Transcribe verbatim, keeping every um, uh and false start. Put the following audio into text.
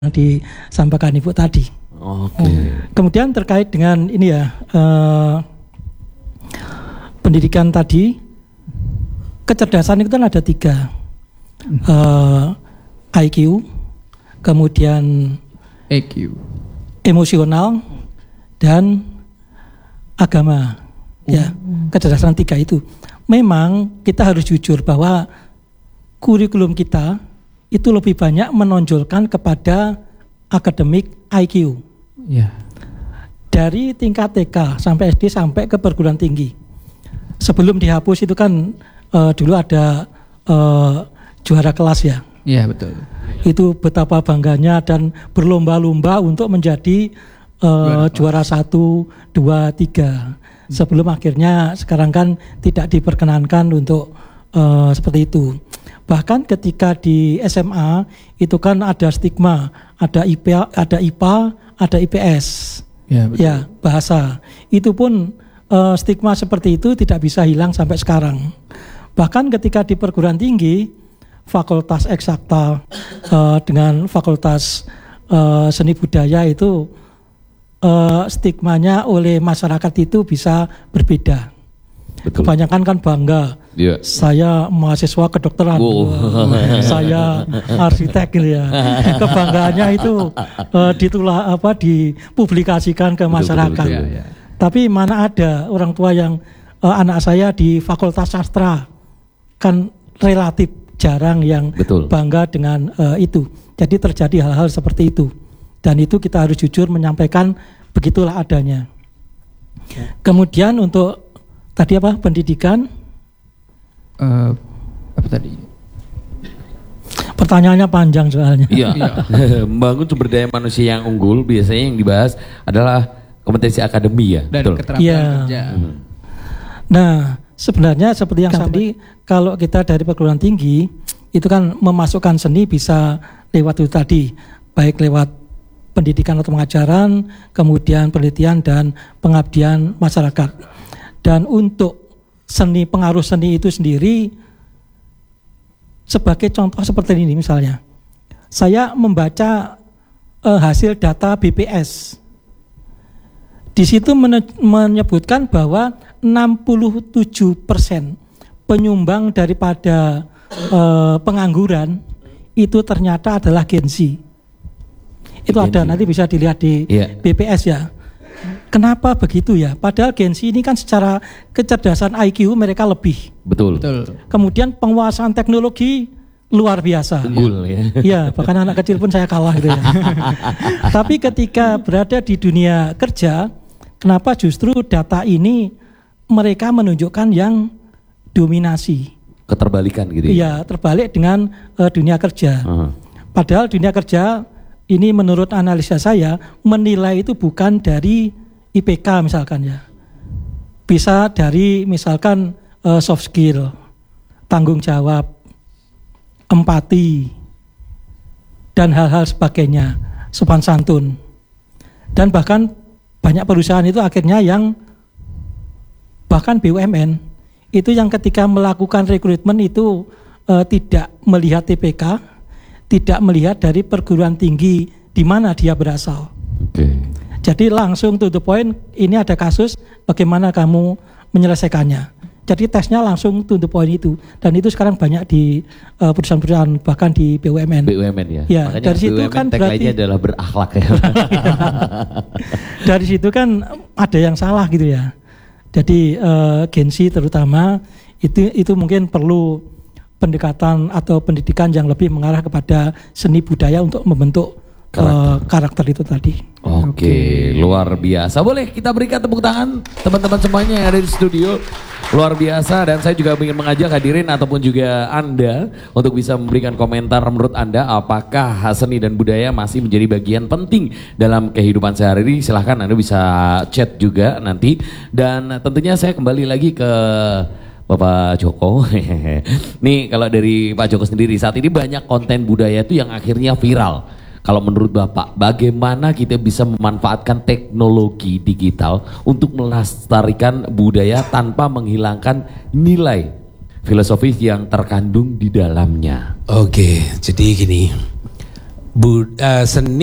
yang disampaikan Ibu tadi. Oke. Okay. Kemudian terkait dengan ini ya eh, pendidikan tadi, kecerdasan itu kan ada tiga, eh, I Q, kemudian E Q, emosional, dan agama. Ya, kecerdasan tiga itu. Memang kita harus jujur bahwa kurikulum kita itu lebih banyak menonjolkan kepada akademik I Q. ya. Dari tingkat T K sampai S D sampai ke perguruan tinggi. Sebelum dihapus itu kan uh, dulu ada uh, juara kelas ya. Iya betul. Itu betapa bangganya dan berlomba-lomba untuk menjadi uh, juara satu, dua, tiga. Sebelum akhirnya sekarang kan tidak diperkenankan untuk uh, seperti itu. Bahkan ketika di S M A itu kan ada stigma, ada I P A, ada I P A, ada I P S. Ya, betul. Ya, bahasa. Itu pun uh, stigma seperti itu tidak bisa hilang sampai sekarang. Bahkan ketika di perguruan tinggi, fakultas eksakta uh, dengan fakultas uh, seni budaya itu uh, stigmanya oleh masyarakat itu bisa berbeda. Betul. Kebanyakan kan bangga. Yeah. Saya mahasiswa kedokteran, wow. saya arsitek gitu ya. Kebanggaannya itu uh, ditulah apa dipublikasikan ke masyarakat. Betul, betul, betul. Ya, ya. Tapi mana ada orang tua yang uh, anak saya di Fakultas Sastra, kan relatif jarang yang Betul. bangga dengan uh, itu. Jadi terjadi hal-hal seperti itu. Dan itu kita harus jujur menyampaikan begitulah adanya. Kemudian untuk tadi apa pendidikan? Uh, apa tadi? Pertanyaannya panjang soalnya. Iya. Membangun sumber daya manusia yang unggul biasanya yang dibahas adalah kompetensi akademi ya. Dan Betul. keterampilan Iya. kerja. Hmm. Nah, sebenarnya seperti yang tadi, kalau kita dari perguruan tinggi itu kan memasukkan seni bisa lewat itu tadi, baik lewat pendidikan atau pengajaran, kemudian penelitian dan pengabdian masyarakat. Dan untuk seni, pengaruh seni itu sendiri, sebagai contoh seperti ini misalnya, saya membaca eh, hasil data B P S. Di situ menyebutkan bahwa enam puluh tujuh persen penyumbang daripada eh, pengangguran itu ternyata adalah Gen Z. Itu Gen ada, Z. nanti bisa dilihat di Yeah. B P S ya. Kenapa begitu ya? Padahal Gen Z ini kan secara kecerdasan I Q mereka lebih. Betul. Betul. Kemudian penguasaan teknologi luar biasa. Unggul ya. Iya, bahkan anak kecil pun saya kalah gitu ya. Tapi ketika berada di dunia kerja, kenapa justru data ini mereka menunjukkan yang dominasi? Keterbalikan gitu ya. Iya, terbalik dengan uh, dunia kerja. Uh-huh. Padahal dunia kerja ini menurut analisa saya menilai itu bukan dari I P K misalkan ya. Bisa dari misalkan uh, soft skill, tanggung jawab, empati, dan hal-hal sebagainya, sopan santun. Dan bahkan banyak perusahaan itu akhirnya yang bahkan B U M N itu yang ketika melakukan rekrutmen itu uh, tidak melihat T P K, tidak melihat dari perguruan tinggi di mana dia berasal. Oke. Okay. Jadi langsung to the point, ini ada kasus, bagaimana kamu menyelesaikannya. Jadi tesnya langsung to the point itu. Dan itu sekarang banyak di uh, perusahaan-perusahaan, bahkan di B U M N. B U M N ya. Ya, Makanya dari situ B U M N kan tagline-nya berarti adalah berakhlak ya. Dari situ kan ada yang salah gitu ya. Jadi uh, Gen Z terutama itu itu mungkin perlu pendekatan atau pendidikan yang lebih mengarah kepada seni budaya untuk membentuk karakter, uh, karakter itu tadi. Oke, okay, luar biasa. Boleh kita berikan tepuk tangan teman-teman semuanya yang ada di studio. Luar biasa, dan saya juga ingin mengajak hadirin ataupun juga Anda untuk bisa memberikan komentar menurut Anda apakah seni dan budaya masih menjadi bagian penting dalam kehidupan sehari-hari. Silahkan Anda bisa chat juga nanti. Dan tentunya saya kembali lagi ke Bapak Joko. Nih kalau dari Pak Joko sendiri, saat ini banyak konten budaya itu yang akhirnya viral. Kalau menurut Bapak, bagaimana kita bisa memanfaatkan teknologi digital untuk melestarikan budaya tanpa menghilangkan nilai filosofis yang terkandung di dalamnya? Oke, jadi gini, bud, uh, seni